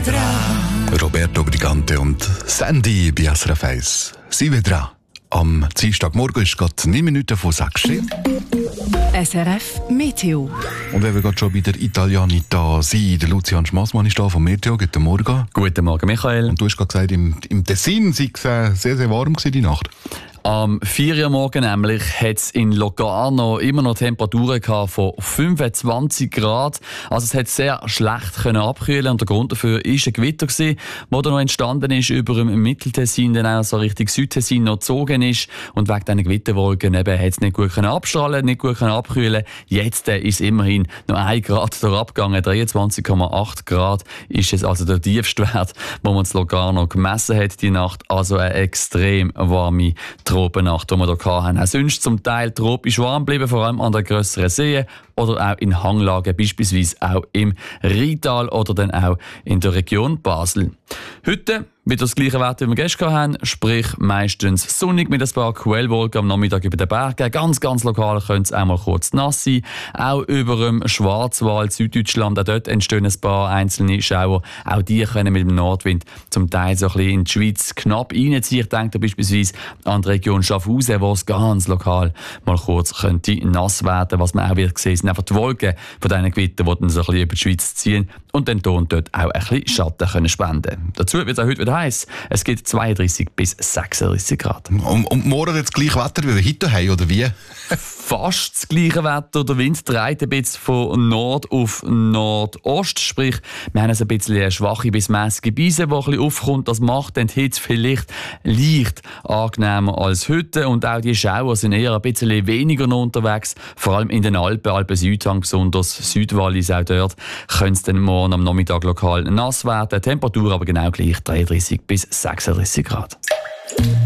Roberto Brigante und Sandy bei SRF 1. Sie wieder dran. Am Dienstagmorgen ist gerade 9 Minuten vor 6 Uhr. SRF Meteo. Und wenn wir gerade schon bei der Italianita sind, der Lucian Schmassmann ist da vom Meteo. Guten Morgen. Guten Morgen, Michael. Und du hast gerade gesagt, im Tessin sei es sehr, sehr warm gewesen, die Nacht. Am 4 Uhr morgen nämlich hat es in Locarno immer noch Temperaturen von 25 Grad. Also es hat sehr schlecht können abkühlen und der Grund dafür war ein Gewitter, das da noch entstanden ist über dem Mitteltessin, dann auch so Richtung Südtessin noch gezogen ist. Und wegen diesen Gewitterwolken hat es nicht gut abstrahlen, nicht gut abkühlen. Jetzt ist immerhin noch 1 Grad abgegangen. 23,8 Grad ist es also der tiefste Wert, den man in Locarno gemessen hat die Nacht. Also eine extrem warme Tropennacht, die wir hier hatten. Auch sonst zum Teil tropisch warm geblieben, vor allem an den grösseren Seen oder auch in Hanglagen, beispielsweise auch im Rheintal oder dann auch in der Region Basel. Heute wieder das gleiche Wetter, wie wir gestern hatten, sprich meistens sonnig mit ein paar Quellwolken am Nachmittag über den Bergen. Ganz, ganz lokal könnte es auch mal kurz nass sein. Auch über dem Schwarzwald, Süddeutschland, auch dort entstehen ein paar einzelne Schauer. Auch die können mit dem Nordwind zum Teil so ein bisschen in die Schweiz knapp reinziehen. Ich denke da beispielsweise an die Region Schaffhausen, wo es ganz lokal mal kurz könnte nass werden. Was man auch wird sehen, sind einfach die Wolken von diesen Gewittern, die dann so ein bisschen über die Schweiz ziehen und dann dort auch ein bisschen Schatten können spenden. Dazu wird es auch heute wieder heiß. Es gibt 32 bis 36 Grad. Und morgen jetzt gleich Wetter wie wir heute haben, oder wie? Fast das gleiche Wetter. Der Wind dreht ein bisschen von Nord auf Nordost. Sprich, wir haben ein bisschen eine schwache bis mäßige Brise, die ein bisschen aufkommt. Das macht dann die Hitze vielleicht leicht angenehmer als heute. Und auch die Schauer sind eher ein bisschen weniger noch unterwegs. Vor allem in den Alpen-Südhang, besonders Südwallis, auch dort könnte es dann morgen am Nachmittag lokal nass werden. Temperatur aber genau gleich, 33 bis 36 Grad.